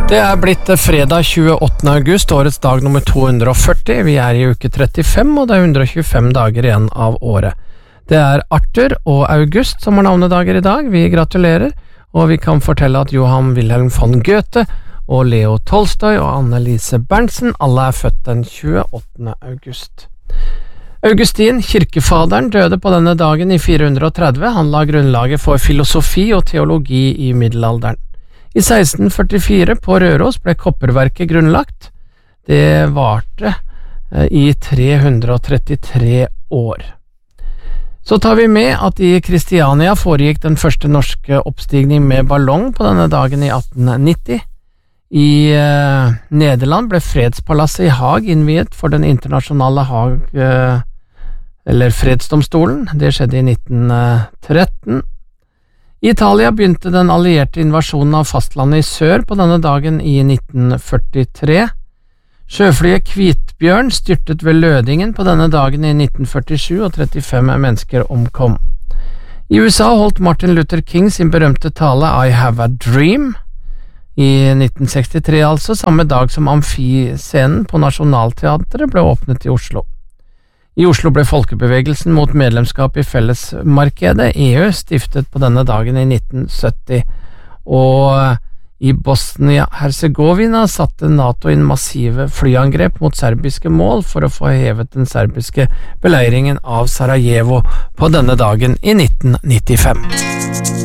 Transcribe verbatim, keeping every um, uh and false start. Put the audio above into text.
Det er blitt fredag tjueåttende august, årets dag nummer to hundre og førti. Vi er i uke trettifem, og det er hundre og tjuefem dager igjen av året. Det er Arthur og August som har navnedager i dag. Vi gratulerer, og vi kan fortelle at Johann Wilhelm von Goethe og Leo Tolstoy og Annelise Berntsen alle er født den tjueåttende august. Augustin, kirkefaderen, døde på denne dagen i fire hundre og tretti. Han la grunnlaget for filosofi og teologi i middelalderen. I seksten førtifire på Røros ble kopperverket grunnlagt. Det varte i tre hundre og trettitre år. Så tar vi med at i Kristiania foregikk den første norske oppstigning med ballong på denne dagen i atten nitti. I eh, Nederland ble fredspalasset i Haag innviet for den internasjonale Haag, eh, eller fredsdomstolen. Det skjedde i nitten tretten. I Italia begynte den allierte invasjonen av fastlandet i sør på denne dagen i nitten førtitre. Sjøflyet Kvitbjørn styrtet ved Lødingen på denne dagen i nitten førtisju, og trettifem mennesker omkom. I U S A holdt Martin Luther King sin berømte tale I Have a Dream i nitten sekstitre, altså samme dag som Amfiscenen på Nationaltheatret ble åpnet i Oslo. I Oslo ble folkebevegelsen mot medlemskap i Fellesmarkedet, E U, stiftet på denne dagen i nitten sytti, og i Bosnia-Herzegovina satte NATO inn massive flyangrep mot serbiske mål for å få hevet den serbiske beleiringen av Sarajevo på denne dagen i nitten nittifem.